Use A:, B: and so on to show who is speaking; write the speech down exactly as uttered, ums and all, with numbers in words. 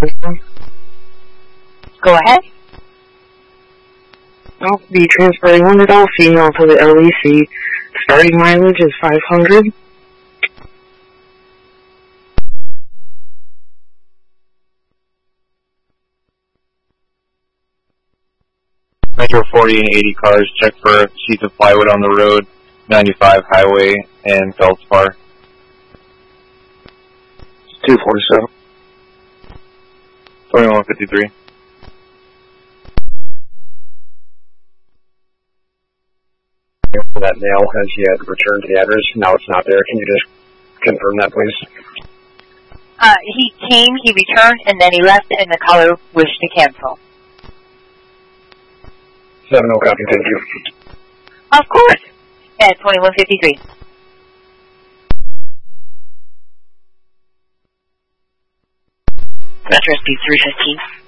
A: Go ahead.
B: I'll be transferring one adult female to the L E C. Starting mileage is five hundred.
C: Metro forty and eighty cars, check for sheets of plywood on the road, ninety-five highway and Feldspar.
D: two forty-seven.
C: twenty-one fifty-three.
D: That male, as he had returned to the address, now it's not there. Can you just confirm that, please?
A: Uh, he came, he returned, and then he left, and the caller wished to cancel.
D: seven oh copy, thank you.
A: Of course. At twenty-one fifty-three. Metro speed three fifteen.